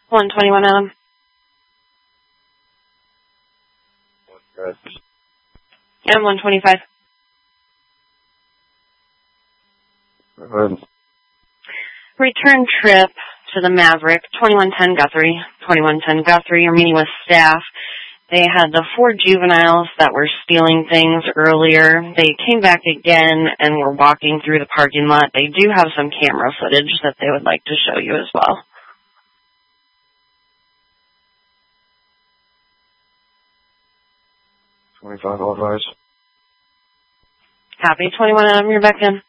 121 Adam. And 125. Return trip to the Maverick, 2110 Guthrie. 2110 Guthrie, you're meeting with staff. They had the 4 juveniles that were stealing things earlier. They came back again and were walking through the parking lot. They do have some camera footage that they would like to show you as well. 25 authorized. Copy. 21 Adam, you're back in.